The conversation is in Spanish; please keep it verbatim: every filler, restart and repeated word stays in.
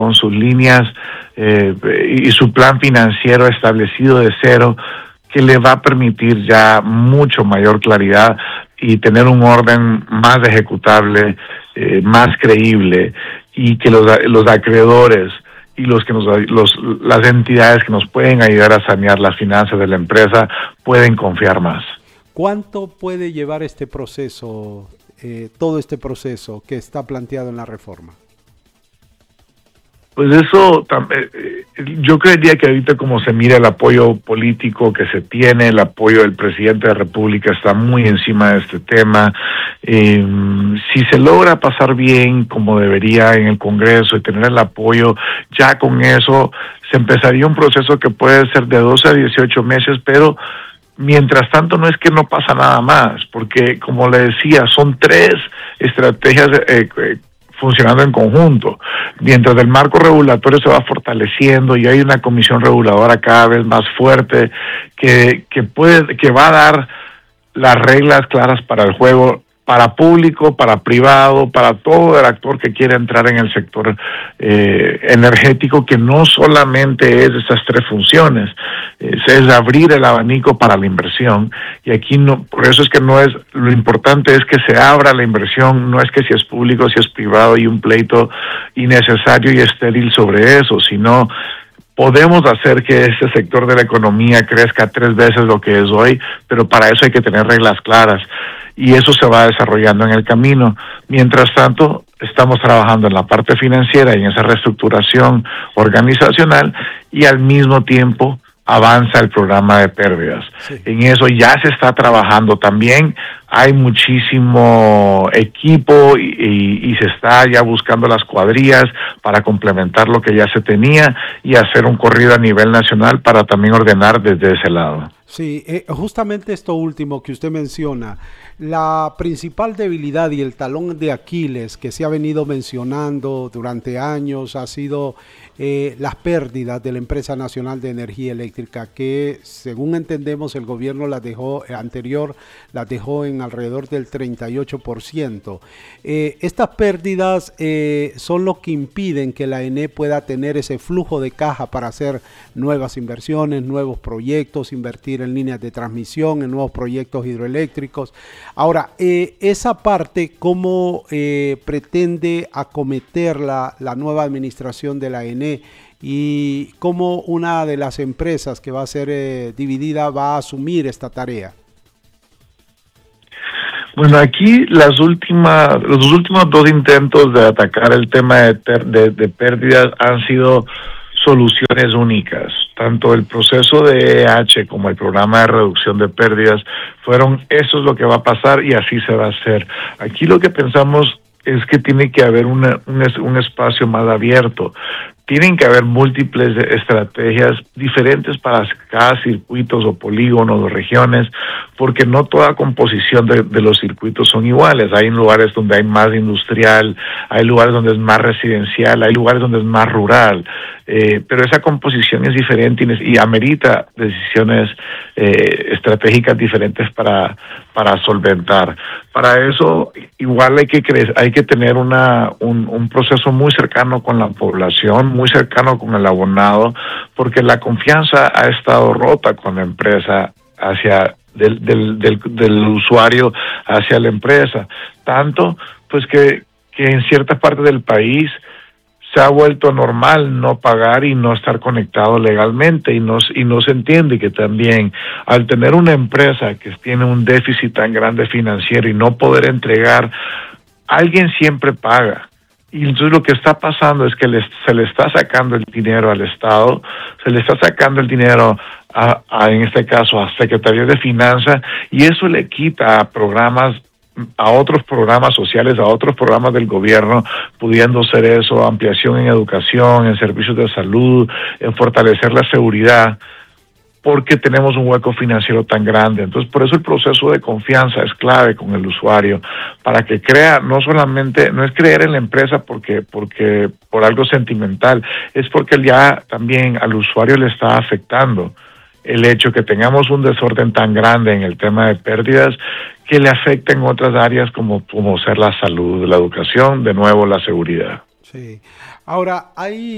con sus líneas eh, y su plan financiero establecido de cero, que le va a permitir ya mucho mayor claridad y tener un orden más ejecutable, eh, más creíble, y que los, los acreedores y los que nos, los, las entidades que nos pueden ayudar a sanear las finanzas de la empresa pueden confiar más. ¿Cuánto puede llevar este proceso, eh, todo este proceso que está planteado en la reforma? Pues eso, yo creería que ahorita como se mira el apoyo político que se tiene, el apoyo del presidente de la República está muy encima de este tema. Eh, si se logra pasar bien como debería en el Congreso y tener el apoyo, ya con eso se empezaría un proceso que puede ser de doce a dieciocho meses, pero mientras tanto no es que no pasa nada más, porque como le decía, son tres estrategias eh, eh, funcionando en conjunto. Mientras el marco regulatorio se va fortaleciendo y hay una comisión reguladora cada vez más fuerte que, que puede, que va a dar las reglas claras para el juego, para público, para privado, para todo el actor que quiera entrar en el sector eh, energético, que no solamente es esas tres funciones, es, es abrir el abanico para la inversión. Y aquí no, por eso es que no es, lo importante es que se abra la inversión, no es que si es público, si es privado, y un pleito innecesario y estéril sobre eso, sino podemos hacer que este sector de la economía crezca tres veces lo que es hoy, pero para eso hay que tener reglas claras. Y eso se va desarrollando en el camino. Mientras tanto, estamos trabajando en la parte financiera y en esa reestructuración organizacional, y al mismo tiempo avanza el programa de pérdidas. Sí. En eso ya se está trabajando también, hay muchísimo equipo y, y, y se está ya buscando las cuadrillas para complementar lo que ya se tenía y hacer un corrido a nivel nacional para también ordenar desde ese lado. Sí, eh, justamente esto último que usted menciona, la principal debilidad y el talón de Aquiles que se ha venido mencionando durante años ha sido eh, las pérdidas de la Empresa Nacional de Energía Eléctrica, que según entendemos el gobierno las dejó, eh, anterior las dejó en alrededor del treinta y ocho por ciento. Eh, estas pérdidas eh, son lo que impiden que la E N E pueda tener ese flujo de caja para hacer nuevas inversiones, nuevos proyectos, invertir en líneas de transmisión, en nuevos proyectos hidroeléctricos. Ahora, eh, esa parte, ¿cómo eh, pretende acometerla la nueva administración de la E N E? Y cómo una de las empresas que va a ser eh, dividida va a asumir esta tarea. Bueno, aquí las últimas, los últimos dos intentos de atacar el tema de, ter, de, de pérdidas han sido soluciones únicas. Tanto el proceso de E H como el programa de reducción de pérdidas fueron, eso es lo que va a pasar y así se va a hacer. Aquí lo que pensamos es que tiene que haber una, un, un espacio más abierto. Tienen que haber múltiples estrategias diferentes para cada circuitos o polígonos o regiones, porque no toda composición de, de los circuitos son iguales. Hay lugares donde hay más industrial, hay lugares donde es más residencial, hay lugares donde es más rural, eh, pero esa composición es diferente y, y amerita decisiones eh, estratégicas diferentes para, para solventar. Para eso igual hay que crecer, hay que tener una un, un proceso muy cercano con la población, muy cercano con el abonado, porque la confianza ha estado rota con la empresa hacia del, del, del, del usuario hacia la empresa, tanto pues que, que en cierta parte del país se ha vuelto normal no pagar y no estar conectado legalmente, y no, y no se entiende que también al tener una empresa que tiene un déficit tan grande financiero y no poder entregar, alguien siempre paga. Y entonces lo que está pasando es que les, se le está sacando el dinero al Estado, se le está sacando el dinero a, a en este caso a Secretaría de Finanzas, y eso le quita a programas, a otros programas sociales, a otros programas del gobierno, pudiendo ser eso, ampliación en educación, en servicios de salud, en fortalecer la seguridad, porque tenemos un hueco financiero tan grande. Entonces, por eso el proceso de confianza es clave con el usuario, para que crea, no solamente, no es creer en la empresa porque, porque por algo sentimental, es porque ya también al usuario le está afectando el hecho que tengamos un desorden tan grande en el tema de pérdidas que le afecta en otras áreas como, como ser la salud, la educación, de nuevo la seguridad. Sí. Ahora, hay